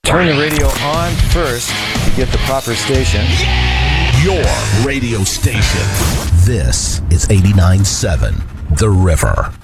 Turn the radio on first to get the proper station. Your radio station. This is 89.7 The River.